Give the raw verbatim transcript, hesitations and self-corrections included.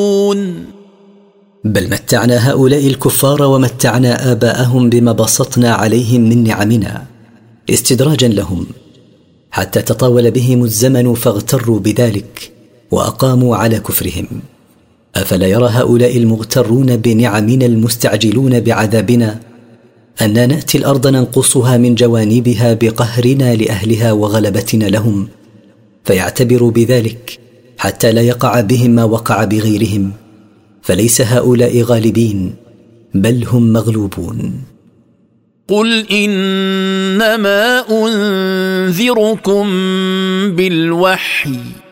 بل متعنا هؤلاء الكفار ومتعنا آباءهم بما بسطنا عليهم من نعمنا استدراجا لهم حتى تطاول بهم الزمن فاغتروا بذلك وأقاموا على كفرهم. أفلا يرى هؤلاء المغترون بنعمنا المستعجلون بعذابنا أن نأتي الأرض ننقصها من جوانبها بقهرنا لأهلها وغلبتنا لهم، فيعتبروا بذلك حتى لا يقع بهم ما وقع بغيرهم، فليس هؤلاء غالبين بل هم مغلوبون. قل إنما أنذركم بالوحي